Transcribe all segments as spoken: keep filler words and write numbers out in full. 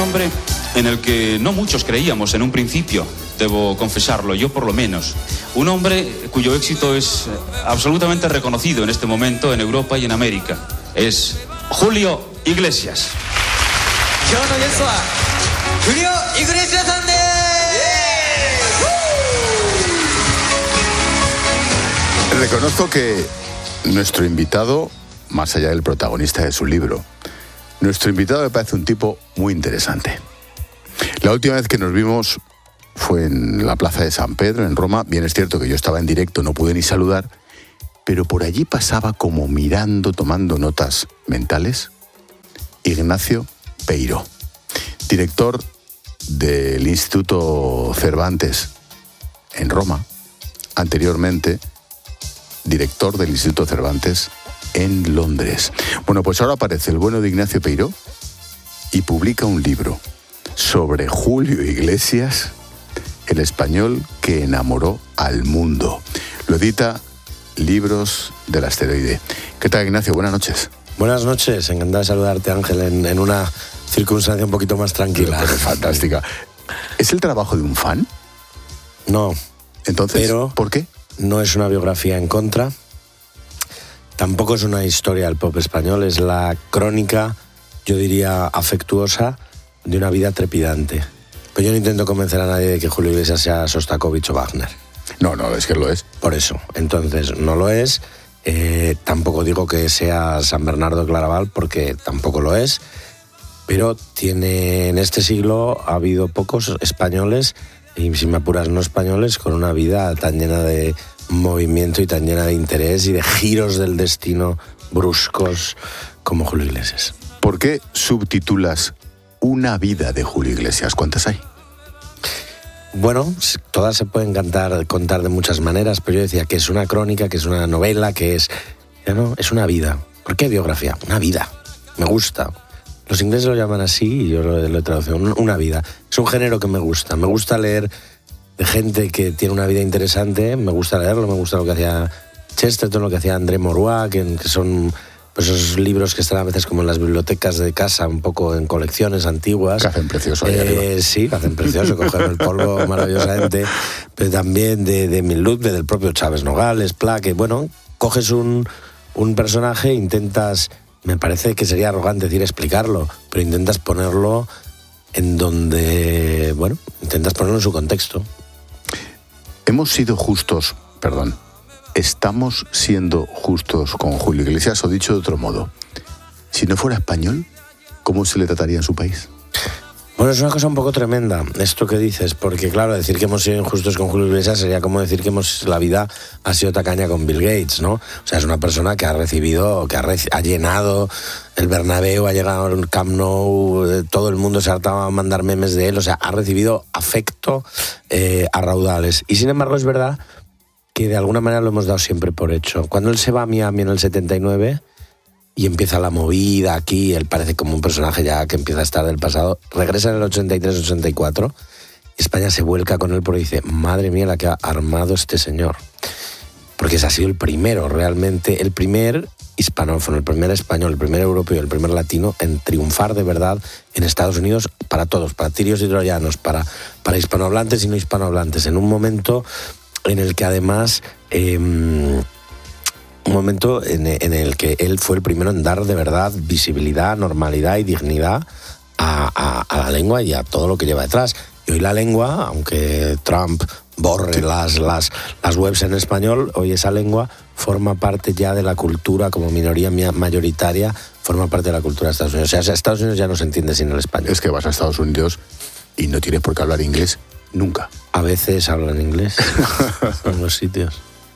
Hombre en el que no muchos creíamos en un principio, debo confesarlo, yo por lo menos. Un hombre cuyo éxito es absolutamente reconocido en este momento en Europa y en América. Es Julio Iglesias. Julio Iglesias. Reconozco que nuestro invitado, más allá del protagonista de su libro, nuestro invitado me parece un tipo muy interesante. La última vez que nos vimos fue en la Plaza de San Pedro, en Roma. Bien es cierto que yo estaba en directo, no pude ni saludar, pero por allí pasaba como mirando, tomando notas mentales, Ignacio Peiró, director del Instituto Cervantes en Roma, anteriormente director del Instituto Cervantes en Londres. Bueno, pues ahora aparece el bueno de Ignacio Peiró y publica un libro sobre Julio Iglesias, el español que enamoró al mundo. Lo edita Libros del Asteroide. ¿Qué tal, Ignacio? Buenas noches. Buenas noches, encantado de saludarte, Ángel, en, en una circunstancia un poquito más tranquila. Pero, pero fantástica. ¿Es el trabajo de un fan? No. Entonces, pero ¿por qué? No es una biografía en contra, tampoco es una historia del pop español, es la crónica, yo diría, afectuosa de una vida trepidante. Pero yo no intento convencer a nadie de que Julio Iglesias sea Sostakovich o Wagner. No, no, es que lo es. Por eso, entonces no lo es. Eh, tampoco digo que sea San Bernardo de Claraval, porque tampoco lo es. Pero tiene, en este siglo ha habido pocos españoles, y si me apuras no españoles, con una vida tan llena de movimiento y tan llena de interés y de giros del destino bruscos como Julio Iglesias. ¿Por qué subtitulas Una vida de Julio Iglesias? ¿Cuántas hay? Bueno, todas se pueden cantar, contar de muchas maneras, pero yo decía que es una crónica, que es una novela, que es... Ya no, es una vida. ¿Por qué biografía? Una vida. Me gusta. Los ingleses lo llaman así y yo lo, lo he traducido. Una vida. Es un género que me gusta. Me gusta leer de gente que tiene una vida interesante. Me gusta leerlo. Me gusta lo que hacía Chesterton, lo que hacía André Maurois, que, que son pues, esos libros que están a veces como en las bibliotecas de casa, un poco en colecciones antiguas. Que hacen precioso ahí eh, arriba. Sí, que hacen precioso, coger el polvo maravillosamente. Pero también de, de Emil Ludwig, del propio Chávez Nogales, Pla, que bueno, coges un, un personaje e intentas... Me parece que sería arrogante decir explicarlo, pero intentas ponerlo en donde, bueno, intentas ponerlo en su contexto. Hemos sido justos, perdón, estamos siendo justos con Julio Iglesias, o dicho de otro modo, si no fuera español, ¿cómo se le trataría en su país? Bueno, es una cosa un poco tremenda esto que dices, porque claro, decir que hemos sido injustos con Julio Iglesias sería como decir que hemos, la vida ha sido tacaña con Bill Gates, ¿no? O sea, es una persona que ha recibido, que ha, re, ha llenado el Bernabéu, ha llegado al Camp Nou, todo el mundo se ha hartado a mandar memes de él, o sea, ha recibido afecto eh, a raudales. Y sin embargo es verdad que de alguna manera lo hemos dado siempre por hecho. Cuando él se va a Miami en el setenta y nueve... y empieza la movida aquí, él parece como un personaje ya que empieza a estar del pasado, regresa en el ochenta y tres ochenta y cuatro, y España se vuelca con él porque dice, madre mía la que ha armado este señor, porque ese ha sido el primero, realmente, el primer hispanófono, el primer español, el primer europeo, el primer latino en triunfar de verdad en Estados Unidos para todos, para tirios y troyanos, para, para hispanohablantes y no hispanohablantes, en un momento en el que además... Eh, Un momento en, en el que él fue el primero en dar de verdad visibilidad, normalidad y dignidad a, a, a la lengua y a todo lo que lleva detrás. Y hoy la lengua, aunque Trump borre las, las, las webs en español, hoy esa lengua forma parte ya de la cultura como minoría mayoritaria, forma parte de la cultura de Estados Unidos. O sea, Estados Unidos ya no se entiende sin el español. Es que vas a Estados Unidos y no tienes por qué hablar inglés nunca. A veces hablan inglés en los sitios.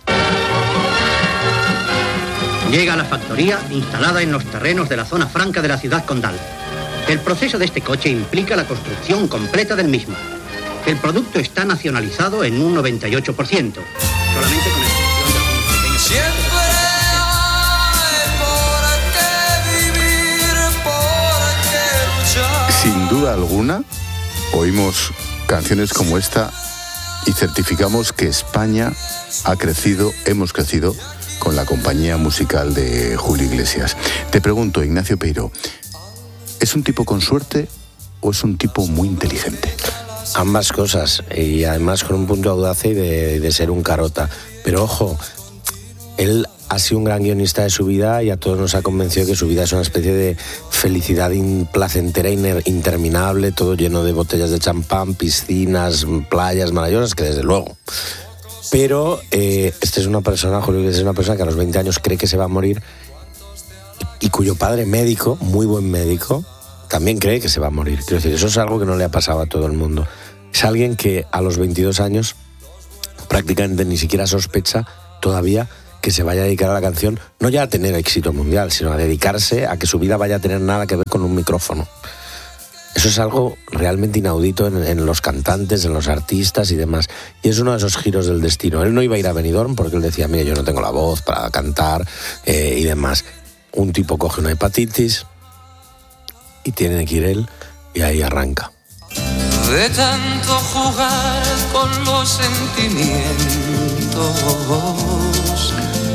Llega a la factoría instalada en los terrenos de la zona franca de la ciudad condal. El proceso de este coche implica la construcción completa del mismo. El producto está nacionalizado en un noventa y ocho por ciento. Solamente con excepción de algunos pequeños... Siempre hay por qué vivir, por qué luchar. Sin duda alguna, oímos canciones como esta y certificamos que España ha crecido, hemos crecido con la compañía musical de Julio Iglesias. Te pregunto, Ignacio Peiró, ¿es un tipo con suerte o es un tipo muy inteligente? Ambas cosas, y además con un punto de audacia y de, de ser un carota. Pero ojo, él ha sido un gran guionista de su vida y a todos nos ha convencido que su vida es una especie de felicidad placentera e interminable, todo lleno de botellas de champán, piscinas, playas maravillosas, que desde luego. Pero eh, este es una persona, Julio Iglesias es una persona que a los veinte años cree que se va a morir y, y cuyo padre médico, muy buen médico, también cree que se va a morir. Quiero decir, eso es algo que no le ha pasado a todo el mundo. Es alguien que a los veintidós años prácticamente ni siquiera sospecha todavía que se vaya a dedicar a la canción, no ya a tener éxito mundial, sino a dedicarse a que su vida vaya a tener nada que ver con un micrófono. Eso es algo realmente inaudito en, en los cantantes, en los artistas y demás. Y es uno de esos giros del destino. Él no iba a ir a Benidorm porque él decía, mire, yo no tengo la voz para cantar eh, y demás. Un tipo coge una hepatitis y tiene que ir él y ahí arranca. De tanto jugar con los sentimientos.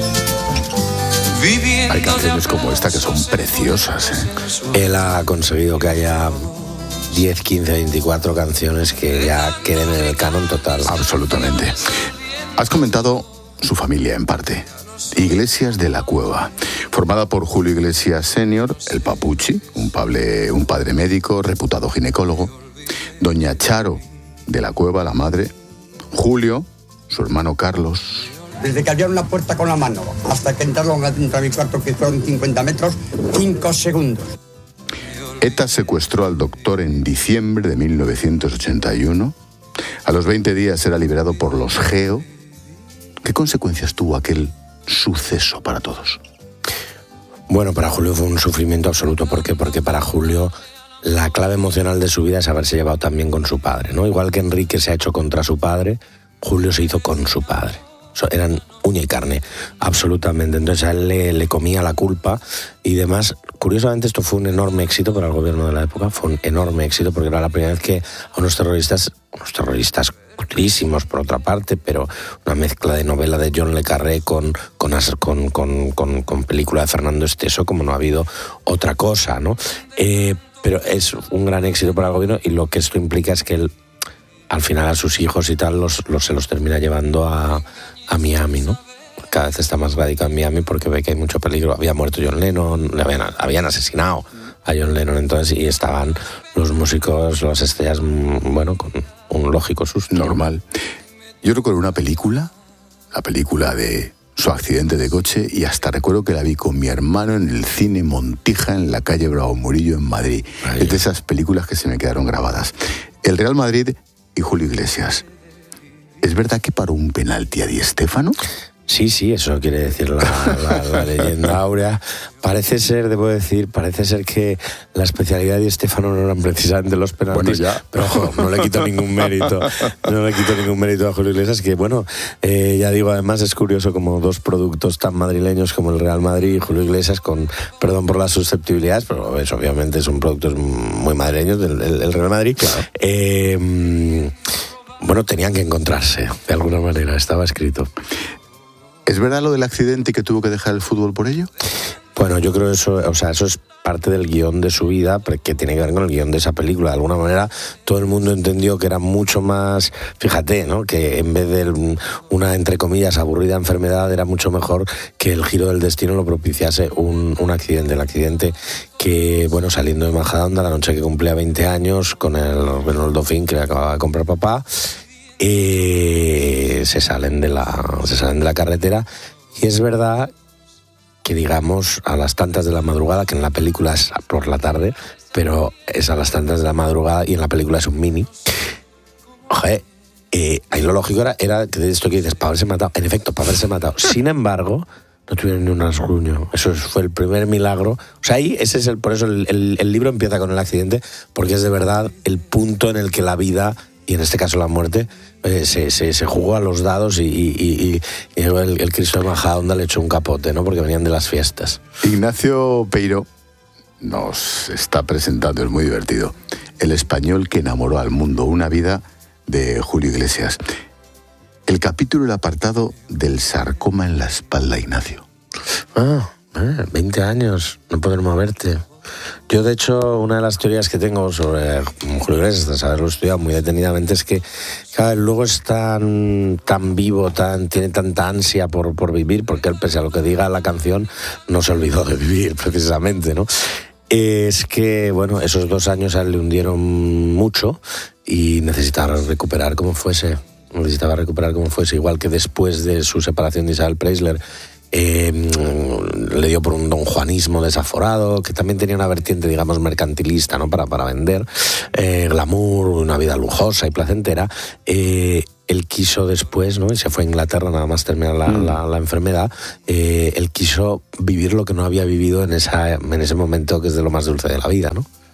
Hay canciones como esta que son preciosas, ¿eh? Él ha conseguido que haya diez, quince, veinticuatro canciones que ya queden en el canon total. Absolutamente. Has comentado su familia en parte. Iglesias de la Cueva, formada por Julio Iglesias senior, el Papuchi, un padre, un padre médico, reputado ginecólogo, doña Charo de la Cueva, la madre, Julio, su hermano Carlos. Desde que abrieron la puerta con la mano hasta que entraron dentro de mi cuarto, que fueron cincuenta metros, cinco segundos. ETA secuestró al doctor en diciembre de mil novecientos ochenta y uno. A los veinte días era liberado por los GEO. ¿Qué consecuencias tuvo aquel suceso para todos? Bueno, para Julio fue un sufrimiento absoluto. ¿Por qué? Porque para Julio la clave emocional de su vida es haberse llevado también con su padre, ¿no? Igual que Enrique se ha hecho contra su padre, Julio se hizo con su padre. Eran uña y carne, absolutamente. Entonces a él le, le comía la culpa y demás. Curiosamente esto fue un enorme éxito para el gobierno de la época, fue un enorme éxito porque era la primera vez que a unos terroristas, unos terroristas cutrísimos por otra parte, pero una mezcla de novela de John le Carré con, con, con, con, con, con película de Fernando Esteso, como no ha habido otra cosa, ¿no? Eh, pero es un gran éxito para el gobierno y lo que esto implica es que él, al final a sus hijos y tal los, los, se los termina llevando a, a Miami, ¿no? Cada vez está más radicado en Miami porque ve que hay mucho peligro. Había muerto John Lennon, le habían, habían asesinado a John Lennon entonces y estaban los músicos, las estrellas, bueno, con un lógico susto. Normal. Yo recuerdo una película, la película de su accidente de coche, y hasta recuerdo que la vi con mi hermano en el cine Montija, en la calle Bravo Murillo, en Madrid. Ay, es de esas películas que se me quedaron grabadas. El Real Madrid y Julio Iglesias. ¿Es verdad que paró un penalti a Di Stéfano? Sí, sí, eso quiere decir la, la, la leyenda áurea. Parece ser, debo decir, parece ser que la especialidad de Di Stéfano no eran precisamente los penaltis. Bueno, ya. Pero ojo, no le quito ningún mérito. No le quito ningún mérito a Julio Iglesias, que bueno, eh, ya digo, además es curioso como dos productos tan madrileños como el Real Madrid y Julio Iglesias, con perdón por las susceptibilidades, pero es, obviamente son productos muy madrileños del el, el Real Madrid. Claro. Eh, bueno, tenían que encontrarse, de alguna manera, estaba escrito. ¿Es verdad lo del accidente y que tuvo que dejar el fútbol por ello? Bueno, yo creo eso, o sea, eso es parte del guión de su vida, que tiene que ver con el guión de esa película. De alguna manera, todo el mundo entendió que era mucho más, fíjate, ¿no? Que en vez de una, entre comillas, aburrida enfermedad, era mucho mejor que el giro del destino lo propiciase un, un accidente. El accidente que, bueno, saliendo de Majadahonda, la noche que cumplía veinte años, con el Renault Dauphine que le acababa de comprar papá, Eh, se salen de la se salen de la carretera y es verdad que digamos a las tantas de la madrugada, que en la película es por la tarde, pero es a las tantas de la madrugada y en la película es un mini. Oye, eh, ahí lo lógico era, era que de esto que dices, para haberse matado, en efecto, para haberse matado. Sin embargo, no tuvieron ni un rasguño. Eso fue el primer milagro. O sea, ahí ese es el, por eso el, el, el libro empieza con el accidente, porque es de verdad el punto en el que la vida, y en este caso la muerte, eh, se, se, se jugó a los dados y, y, y, y el, el Cristo de Majadahonda le echó un capote, ¿no? Porque venían de las fiestas. Ignacio Peiró nos está presentando, es muy divertido, El español que enamoró al mundo, una vida de Julio Iglesias. El capítulo, el apartado del sarcoma en la espalda, Ignacio. Ah, eh, veinte años, no poder moverte. Yo, de hecho, una de las teorías que tengo sobre Julio Iglesias, tras haberlo estudiado muy detenidamente, es que cada vez luego es tan, tan vivo, tan, tiene tanta ansia por, por vivir, porque él, pese a lo que diga la canción, no se olvidó de vivir, precisamente, ¿no? Es que, bueno, esos dos años a él le hundieron mucho y necesitaba recuperar como fuese, necesitaba recuperar como fuese, igual que después de su separación de Isabel Preisler, Eh, le dio por un donjuanismo desaforado, que también tenía una vertiente, digamos, mercantilista, ¿no? Para, para vender, eh, glamour, una vida lujosa y placentera. Eh, él quiso después, ¿no? Y se fue a Inglaterra nada más terminar la, mm. la, la enfermedad. Eh, él quiso vivir lo que no había vivido en, esa, en ese momento, que es de lo más dulce de la vida, ¿no?